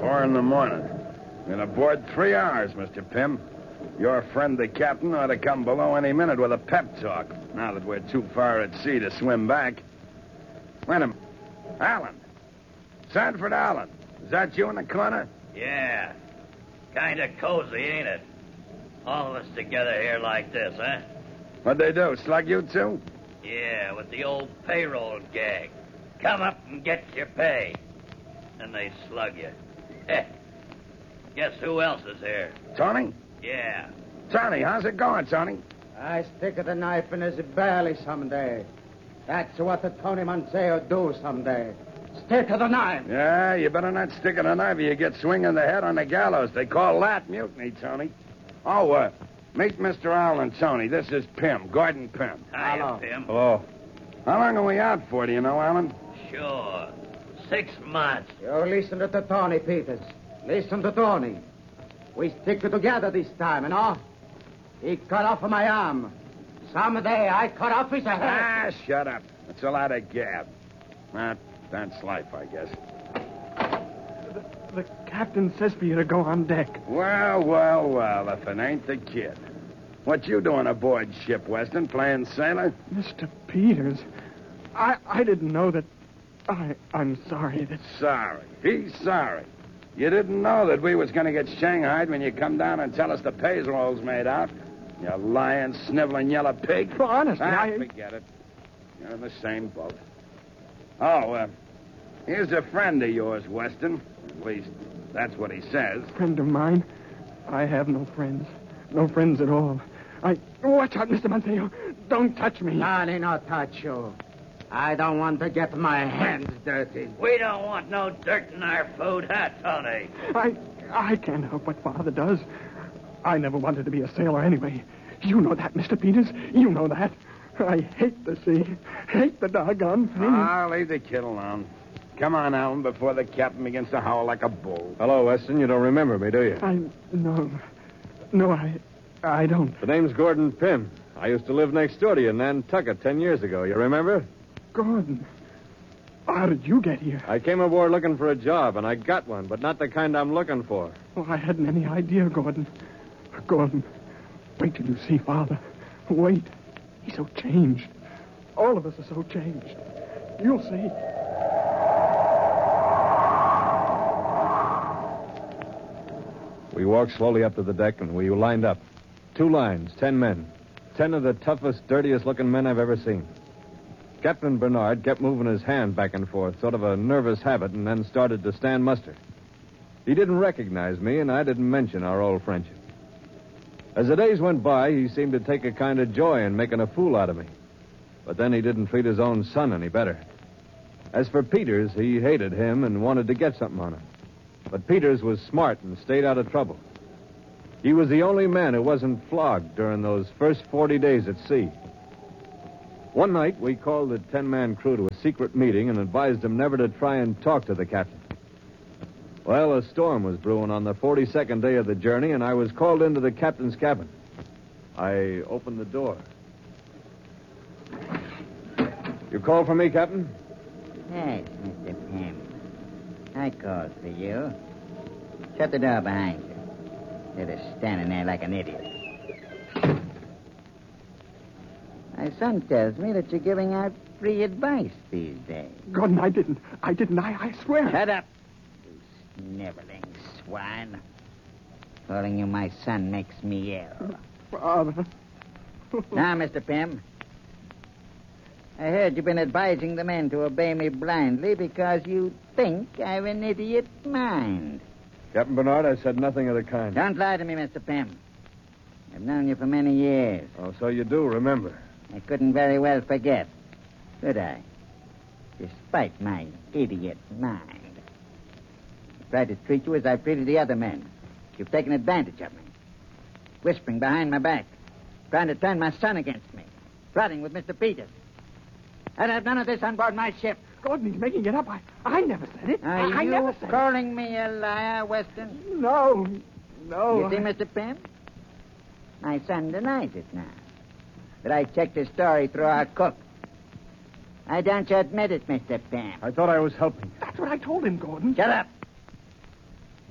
4 in the morning. Been aboard 3 hours, Mr. Pym. Your friend, the captain, ought to come below any minute with a pep talk, now that we're too far at sea to swim back. Wait a minute. Allen. Sanford Allen. Is that you in the corner? Yeah. Kind of cozy, ain't it? All of us together here like this, huh? What'd they do, slug you too? Yeah, with the old payroll gag. Come up and get your pay. Then they slug you. Guess who else is here? Tony? Yeah. Tony, how's it going, Tony? I stick the knife in his belly someday. That's what the Tony Manceo do someday. Stick the knife. Yeah, you better not stick in a knife or you get swinging the head on the gallows. They call that mutiny, Tony. Oh, meet Mr. Allen, Tony. This is Pym, Gordon Pym. Hiya, Pym. Hello. How long are we out for, do you know, Allen? Sure. 6 months. You listen to Tony, Peters. Listen to Tony. We stick together this time, you know? He cut off my arm. Someday I cut off his head. Ah, shut up. That's a lot of gab. That's life, I guess. The captain says for you to go on deck. Well, if it ain't the kid. What you doing aboard ship, Weston? Playing sailor? Mr. Peters, I didn't know that... I'm sorry that... Sorry. He's sorry. You didn't know that we was going to get shanghaied when you come down and tell us the payroll's made out? You lying, sniveling yellow pig. Well, honestly, Forget it. You're in the same boat. Oh, here's a friend of yours, Weston. At least, that's what he says. Friend of mine? I have no friends. No friends at all. Watch out, Mr. Manceo. Don't touch me. Johnny, not touch you. I don't want to get my hands dirty. We don't want no dirt in our food, huh, Tony? I can't help what Father does. I never wanted to be a sailor anyway. You know that, Mr. Peters. You know that. I hate the sea. Hate the doggone thing. I'll leave the kid alone. Come on, Allen, before the captain begins to howl like a bull. Hello, Weston. You don't remember me, do you? No, I don't. The name's Gordon Pym. I used to live next door to you in Nantucket 10 years ago. You remember? Gordon, how did you get here? I came aboard looking for a job, and I got one, but not the kind I'm looking for. Well, I hadn't any idea, Gordon. Gordon, wait till you see Father. Wait. He's so changed. All of us are so changed. You'll see. We walked slowly up to the deck, and we lined up. 2 lines, 10 men. 10 of the toughest, dirtiest-looking men I've ever seen. Captain Bernard kept moving his hand back and forth, sort of a nervous habit, and then started to stand muster. He didn't recognize me, and I didn't mention our old friendship. As the days went by, he seemed to take a kind of joy in making a fool out of me. But then he didn't treat his own son any better. As for Peters, he hated him and wanted to get something on him. But Peters was smart and stayed out of trouble. He was the only man who wasn't flogged during those first 40 days at sea. One night, we called the 10-man crew to a secret meeting and advised them never to try and talk to the captain. Well, a storm was brewing on the 42nd day of the journey, and I was called into the captain's cabin. I opened the door. You called for me, Captain? Yes, Mr. Pym. I called for you. Shut the door behind you. Instead of standing there like an idiot. My son tells me that you're giving out free advice these days. Gordon, I didn't. I swear. Shut up, you sniveling swine. Calling you my son makes me ill. Father. Now, Mr. Pym, I heard you've been advising the men to obey me blindly because you think I've an idiot mind. Captain Bernard, I said nothing of the kind. Don't lie to me, Mr. Pym. I've known you for many years. Oh, so you do remember. I couldn't very well forget, could I? Despite my idiot mind. I tried to treat you as I've treated the other men. You've taken advantage of me. Whispering behind my back. Trying to turn my son against me. Plotting with Mr. Peters. I'd have none of this on board my ship. Gordon, he's making it up. I never said it. Are you never said it. calling me a liar, Weston? No. You see, Mr. Pym? My son denies it now. But I checked his story through our cook. Why don't you admit it, Mr. Pym? I thought I was helping. That's what I told him, Gordon. Shut up.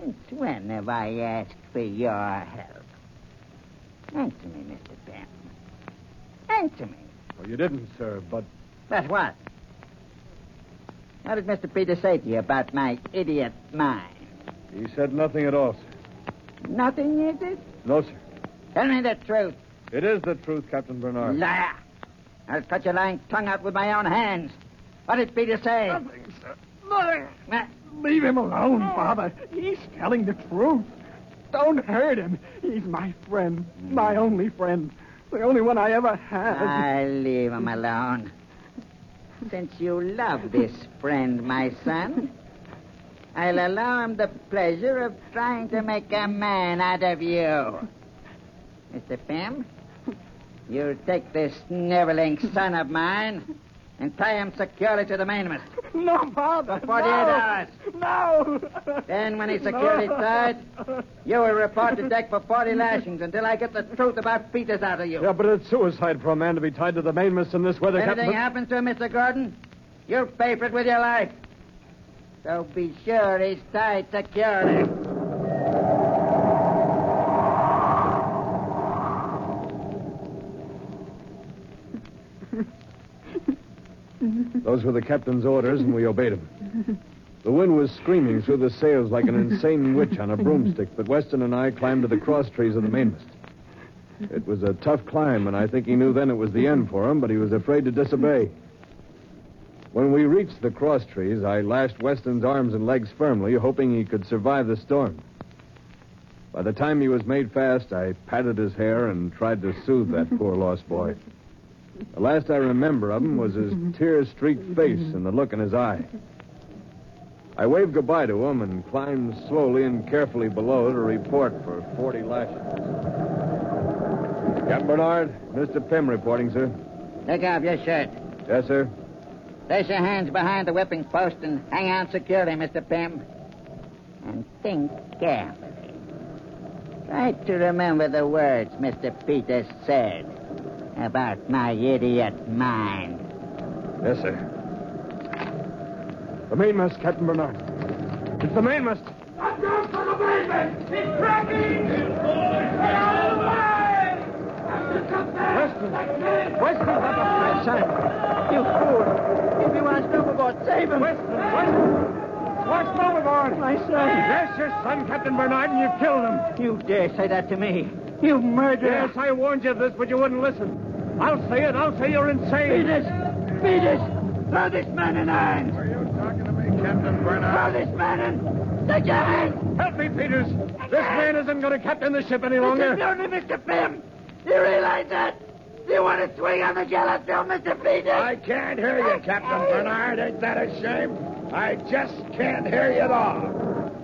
Since when have I asked for your help? Answer me, Mr. Pym. Answer me. Well, you didn't, sir, but... But what? What did Mr. Peters say to you about my idiot mind? He said nothing at all, sir. Nothing, is it? No, sir. Tell me the truth. It is the truth, Captain Bernard. Liar. I'll cut your lying tongue out with my own hands. What did Peter say? Nothing, sir. Nothing. Nah. Leave him alone, Father. He's telling the truth. Don't hurt him. He's my friend. My only friend. The only one I ever had. I'll leave him alone. Since you love this friend, my son, I'll allow him the pleasure of trying to make a man out of you. Mr. Pym, you take this sniveling son of mine and tie him securely to the mainmast. No, Father. For 48 hours. No. Then, when he's securely tied, you will report to deck for 40 lashings until I get the truth about Peters out of you. Yeah, but it's suicide for a man to be tied to the mainmast in this weather, If anything Captain. happens to him, Mr. Gordon, you'll pay for it with your life. So be sure he's tied securely. Those were the captain's orders, and we obeyed him. The wind was screaming through the sails like an insane witch on a broomstick, but Weston and I climbed to the cross trees of the mainmast. It was a tough climb, and I think he knew then it was the end for him, but he was afraid to disobey. When we reached the cross trees, I lashed Weston's arms and legs firmly, hoping he could survive the storm. By the time he was made fast, I patted his hair and tried to soothe that poor lost boy. The last I remember of him was his tear-streaked face and the look in his eye. I waved goodbye to him and climbed slowly and carefully below to report for 40 lashes. Captain Bernard, Mr. Pym reporting, sir. Take off your shirt. Yes, sir. Place your hands behind the whipping post and hang on securely, Mr. Pym. And think carefully. Try to remember the words Mr. Peters said about my idiot mind. Yes, sir. The mainmast, Captain Bernard. It's the mainmast. I'm going for the mainmast! He's cracking! Get out of the way! Weston! Weston, that's a my son. You fool. If he wants overboard, save him. What's overboard? My son. Yes, your son, Captain Bernard, and you killed him. You dare say that to me? You murderer. Yes, I warned you of this, but you wouldn't listen. I'll say it. I'll say you're insane. Peters! Throw this man in irons! Were you talking to me, Captain Bernard? Throw this man in! Take your hands! Help me, Peters. This man isn't going to captain the ship any longer. Only Mr. Pym! You realize that? You want to swing on the Jello, Mr. Peters? I can't hear you, Captain Bernard. Ain't that a shame? I just can't hear you at all.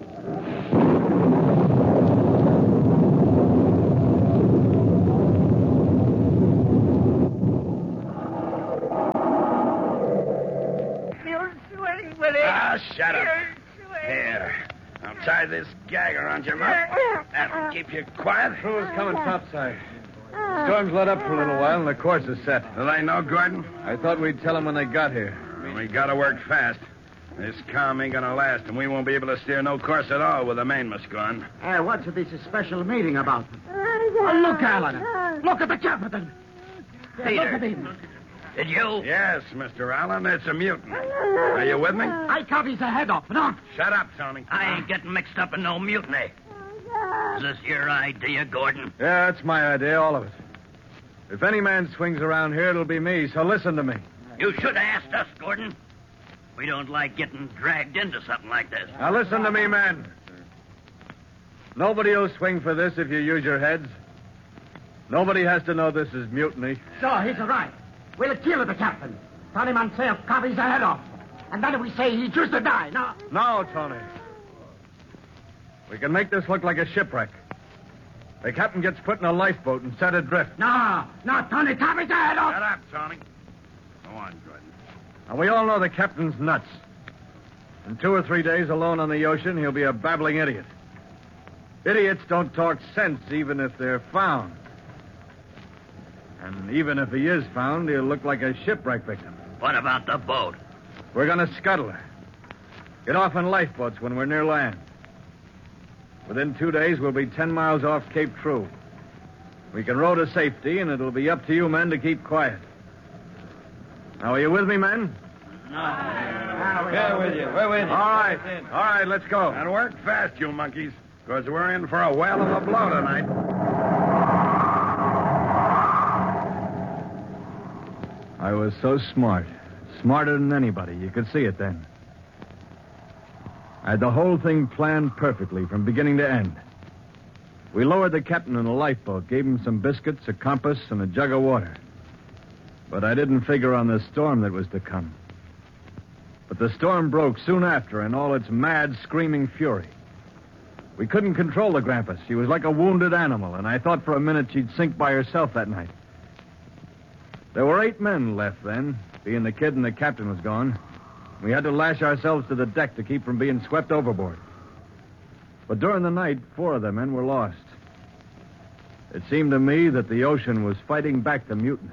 Shut up. Here. I'll tie this gag around your mouth. That'll keep you quiet. Crew is coming topside. Storm's let up for a little while, and the course is set. Do they know, Gordon? I thought we'd tell them when they got here. We gotta work fast. This calm ain't gonna last, and we won't be able to steer no course at all with the mainmast gone. What's this special meeting about? Look, Allen. Look at the captain. Peter. Look at him. Did you? Yes, Mr. Allen, it's a mutiny. Are you with me? I cut his head off. No. Shut up, Tony. I ain't getting mixed up in no mutiny. Is this your idea, Gordon? Yeah, that's my idea, all of it. If any man swings around here, it'll be me, so listen to me. You should have asked us, Gordon. We don't like getting dragged into something like this. Now listen to me, man. Nobody will swing for this if you use your heads. Nobody has to know this is mutiny. So he's right. We'll kill the captain. Tony Mansell cut his head off. And then we say he chooses to die. No. No, Tony. We can make this look like a shipwreck. The captain gets put in a lifeboat and set adrift. No, Tony, cut his head off. Shut up, Tony. Go on, Gordon. And we all know the captain's nuts. In 2 or 3 days alone on the ocean, he'll be a babbling idiot. Idiots don't talk sense even if they're found. And even if he is found, he'll look like a shipwreck victim. What about the boat? We're going to scuttle her. Get off in lifeboats when we're near land. Within 2 days, we'll be 10 miles off Cape True. We can row to safety, and it'll be up to you men to keep quiet. Now, are you with me, men? We're with you. We're with you. All right, let's go. And work fast, you monkeys, because we're in for a whale of a blow tonight. I was so smart. Smarter than anybody. You could see it then. I had the whole thing planned perfectly from beginning to end. We lowered the captain in a lifeboat, gave him some biscuits, a compass, and a jug of water. But I didn't figure on the storm that was to come. But the storm broke soon after in all its mad, screaming fury. We couldn't control the Grampus. She was like a wounded animal, and I thought for a minute she'd sink by herself that night. There were 8 men left then, being the kid and the captain was gone. We had to lash ourselves to the deck to keep from being swept overboard. But during the night, 4 of the men were lost. It seemed to me that the ocean was fighting back the mutiny.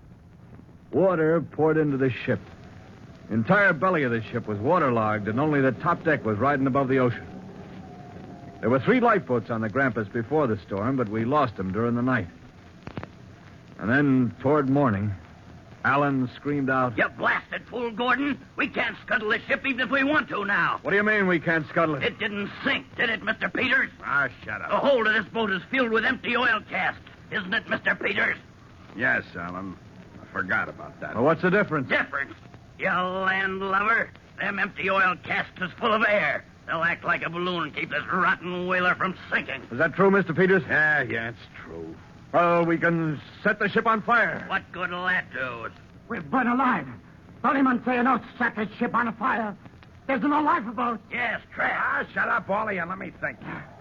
Water poured into the ship. The entire belly of the ship was waterlogged, and only the top deck was riding above the ocean. There were 3 lifeboats on the Grampus before the storm, but we lost them during the night. And then, toward morning, Allen screamed out... You blasted fool, Gordon. We can't scuttle this ship even if we want to now. What do you mean we can't scuttle it? It didn't sink, did it, Mr. Peters? Ah, shut The up. hold of this boat is filled with empty oil casks, isn't it, Mr. Peters? Yes, Alan. I forgot about that. Well, what's the difference? Difference? You landlubber. Them empty oil casks is full of air. They'll act like a balloon and keep this rotten whaler from sinking. Is that true, Mr. Peters? Yeah, it's true. Well, we can set the ship on fire. What good will that do? We're burnt alive. Dollyman say no set the ship on fire. There's no lifeboat. Yes, Trap. Ah, shut up, Ollie, and let me think.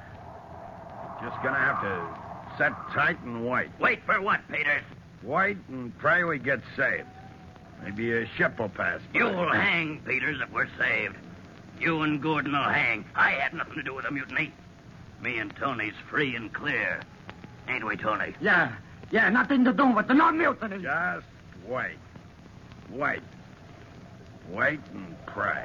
Just gonna have to set tight and wait. Wait for what, Peters? Wait and pray we get saved. Maybe a ship will pass by. You'll hang, Peters, if we're saved. You and Gordon will hang. I had nothing to do with the mutiny. Me and Tony's free and clear. Ain't we, Tony? Yeah, nothing to do with the non-mutiny. Just wait. Wait. Wait and pray.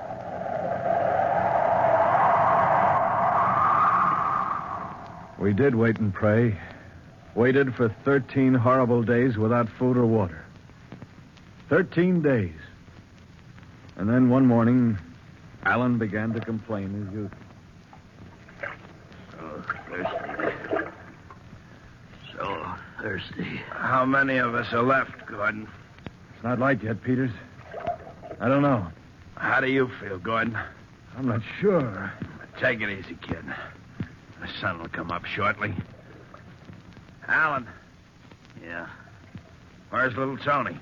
We did wait and pray. Waited for 13 horrible days without food or water. 13 days. And then one morning, Allen began to complain as usual. So thirsty. So thirsty. How many of us are left, Gordon? It's not light yet, Peters. I don't know. How do you feel, Gordon? I'm not sure. Take it easy, kid. The sun will come up shortly. Alan. Yeah. Where's little Tony?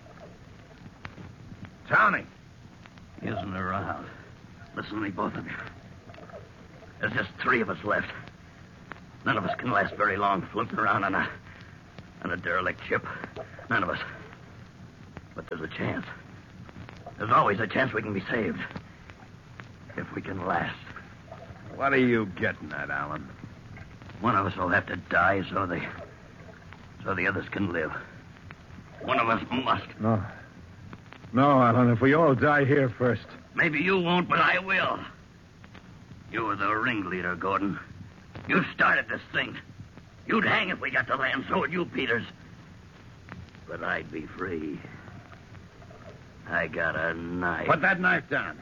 Tony. He isn't around. Listen to me, both of you. There's just 3 of us left. None of us can last very long floating around on a derelict ship. None of us. But there's a chance. There's always a chance we can be saved. If we can last. What are you getting at, Alan? One of us will have to die so the others can live. One of us must. No. No, Alan, if we all die here first. Maybe you won't, but I will. You were the ringleader, Gordon. You started this thing. You'd hang if we got to land, so would you, Peters. But I'd be free. I got a knife. Put that knife down.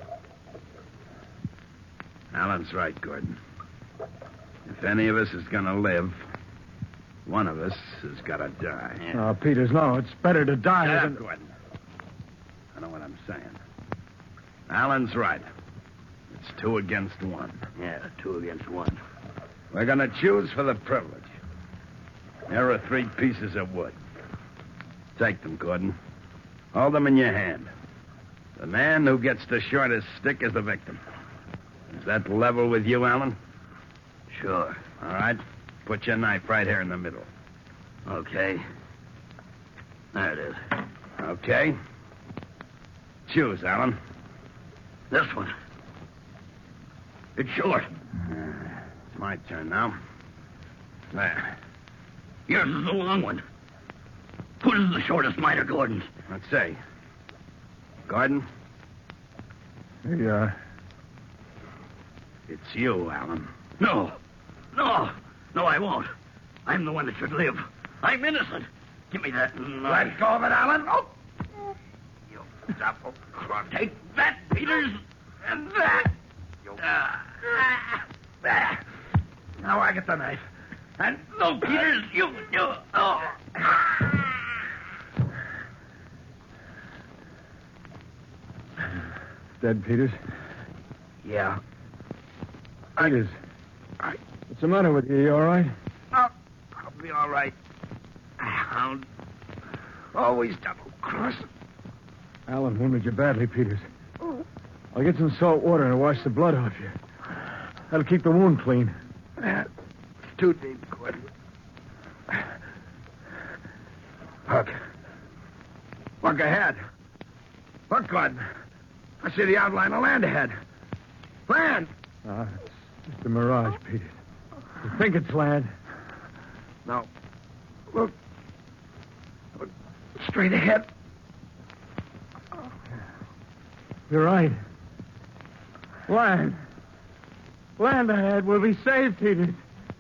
Alan's right, Gordon. If any of us is going to live, one of us has got to die. Yeah. No, Peters, no. It's better to die Shut than... up, Gordon. I know what I'm saying. Alan's right. It's 2 against 1. Yeah, 2 against 1. We're going to choose for the privilege. There are 3 pieces of wood. Take them, Gordon. Hold them in your hand. The man who gets the shortest stick is the victim. Is that level with you, Alan? Sure. All right. Put your knife right here in the middle. Okay. There it is. Okay. Choose, Alan. This one. It's short. It's my turn now. There. Yours is the long one. Whose is the shortest, mine or Gordon's? Let's see. Gordon? It's you, Alan. No. No. No, I won't. I'm the one that should live. I'm innocent. Give me that knife. Let go of it, Alan. Oh. You double cross. Take that, Peters. And that. Now I get the knife. And no, Peters, you. Oh. Dead, Peters? Yeah. Peters. What's the matter with you? You all right? I'll be all right. Hound. Always double-crossing. Alan wounded you badly, Peters. I'll get some salt water and wash the blood off you. That'll keep the wound clean. It's too deep, Quid. Look. Look ahead. Look, Gordon. I see the outline of land ahead. Land! It's just a mirage, Peters. You think it's land? No. Look straight ahead. You're right. Land. Land ahead. We'll be saved, Peters.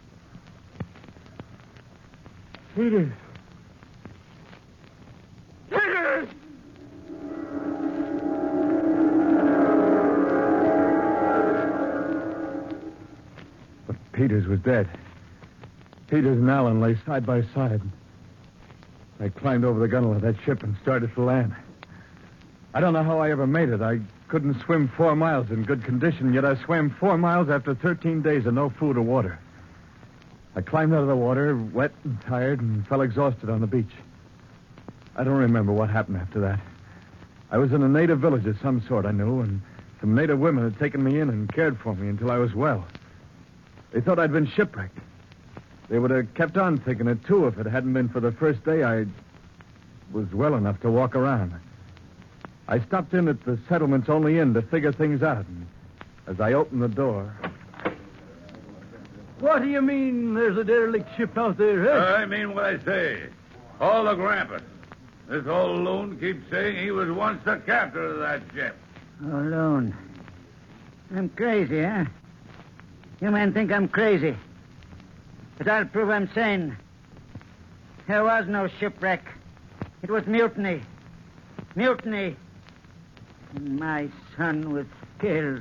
Peters. Peters! But Peters was dead. Peters and Allen lay side by side. I climbed over the gunwale of that ship and started to land. I don't know how I ever made it. I couldn't swim 4 miles in good condition, yet I swam 4 miles after 13 days of no food or water. I climbed out of the water, wet and tired, and fell exhausted on the beach. I don't remember what happened after that. I was in a native village of some sort, I knew, and some native women had taken me in and cared for me until I was well. They thought I'd been shipwrecked. They would have kept on thinking it, too, if it hadn't been for the first day I was well enough to walk around. I stopped in at the settlement's only inn to figure things out. And as I opened the door... What do you mean there's a derelict ship out there, eh? I mean what I say. All the grampus. This old loon keeps saying he was once the captain of that ship. Oh, Loon. I'm crazy, huh? You men think I'm crazy. But I'll prove I'm sane. There was no shipwreck. It was mutiny. Mutiny. And my son was killed.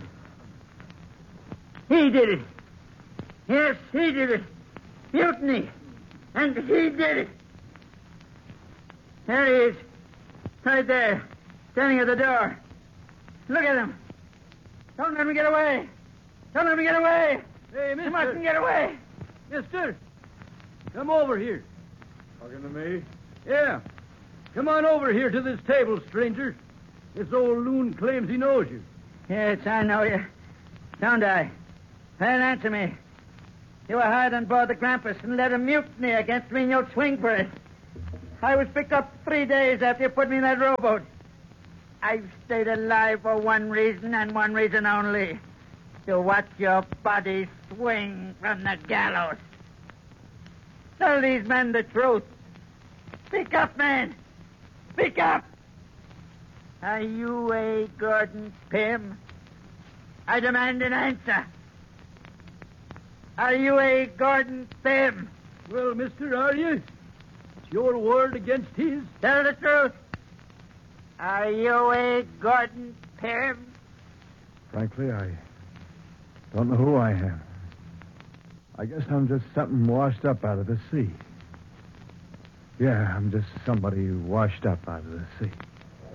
He did it. Yes, he did it. Mutiny. And he did it. There he is. Right there. Standing at the door. Look at him. Don't let me get away. Don't let me get away. Hey, mister. You mustn't get away. Mister, come over here. Talking to me? Yeah. Come on over here to this table, stranger. This old loon claims he knows you. Yes, I know you. Don't I? Well, answer me. You were hired on board the Grampus and led a mutiny against me, and you'll swing for it. I was picked up 3 days after you put me in that rowboat. I've stayed alive for one reason and one reason only. To watch your body swing from the gallows. Tell these men the truth. Speak up, man. Speak up. Are you a Gordon Pym? I demand an answer. Are you a Gordon Pym? Well, mister, are you? It's your word against his. Tell the truth. Are you a Gordon Pym? Frankly, I don't know who I am. I guess I'm just something washed up out of the sea. Yeah, I'm just somebody washed up out of the sea.